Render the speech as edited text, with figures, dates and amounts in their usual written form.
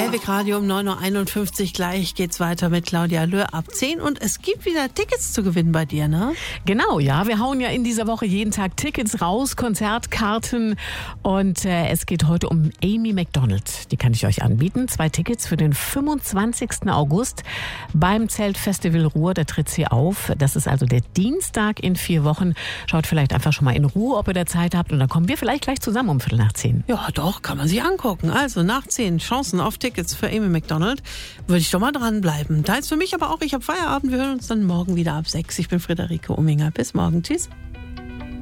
Mehrweg Radio um 9.51 Uhr. Gleich geht's weiter mit Claudia Löhr ab 10. Und es gibt wieder Tickets zu gewinnen bei dir, ne? Genau, ja. Wir hauen ja in dieser Woche jeden Tag Tickets raus, Konzertkarten. Und es geht heute um Amy Macdonald. Die kann ich euch anbieten. 2 Tickets für den 25. August beim Zeltfestival Ruhr. Da tritt sie auf. Das ist also der Dienstag in 4 Wochen. Schaut vielleicht einfach schon mal in Ruhe, ob ihr da Zeit habt. Und dann kommen wir vielleicht gleich zusammen um 9:45. Ja, doch, kann man sich angucken. Also nach 10 Chancen auf Tickets für Amy Macdonald. Würde ich doch mal dranbleiben. Teils für mich aber auch. Ich habe Feierabend. Wir hören uns dann morgen wieder ab 6. Ich bin Friederike Ominger. Bis morgen. Tschüss.